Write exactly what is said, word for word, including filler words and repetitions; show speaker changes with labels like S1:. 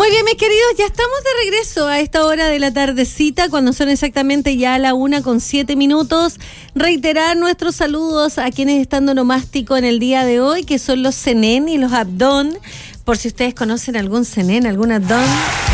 S1: Muy bien, mis queridos, ya estamos de regreso a esta hora de la tardecita, cuando son exactamente ya la una con siete minutos. Reiterar nuestros saludos a quienes están onomástico en el día de hoy, que son los Zenén y los Abdón. Por si ustedes conocen algún Zenén, algún Abdón.